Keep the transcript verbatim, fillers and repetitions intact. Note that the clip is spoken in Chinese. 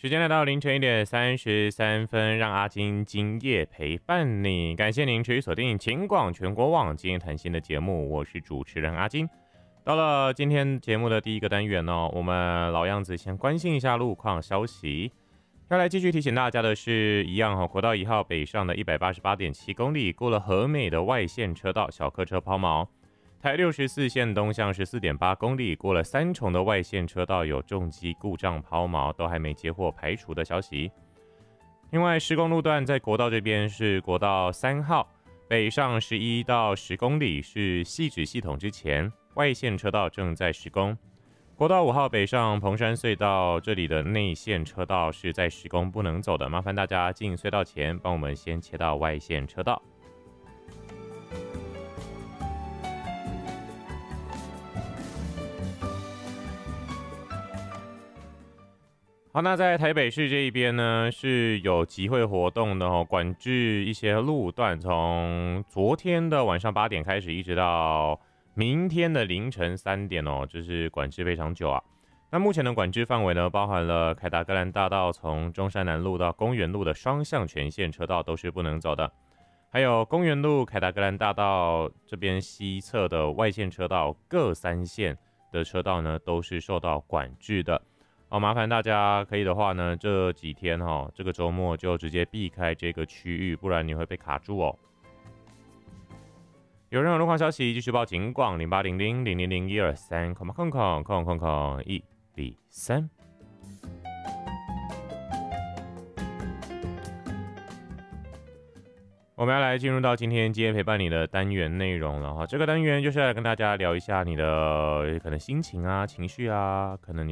时间来到凌晨一点三十三分，让阿金今夜陪伴你。感谢您持续锁定秦广全国网今天谈心的节目，我是主持人阿金。到了今天节目的第一个单元哦，我们老样子先关心一下路况消息。要来继续提醒大家的是，一样哦，国道一号北上的 一百八十八点七 公里，过了和美的外线车道，小客车抛锚。台六十四线东向 十四点八 公里，过了三重的外线车道有重机故障抛锚，都还没接获排除的消息。另外，施工路段在国道这边是国道三号北上十一到十公里，是汐止系统之前，外线车道正在施工。国道五号北上彭山隧道，这里的内线车道是在施工不能走的，麻烦大家进隧道前帮我们先切到外线车道。好，那在台北市这一边呢，是有集会活动的哦，管制一些路段，从昨天的晚上八点开始，一直到明天的凌晨三点哦，就是管制非常久啊。那目前的管制范围呢，包含了凯达格兰大道从中山南路到公园路的双向全线车道都是不能走的，还有公园路、凯达格兰大道这边西侧的外线车道各三线的车道呢，都是受到管制的。好，麻烦大家可以的话呢，这几天哈、哦，这个周末就直接避开这个区域，不然你会被卡住哦。有任何路况消息，继续报警广零八零零零零零一二三，空空空空空空一比三。我们要来进入到今天今天陪伴你的单元内容了哈。这个单元就是来跟大家聊一下你的可能心情啊、情绪啊，可能你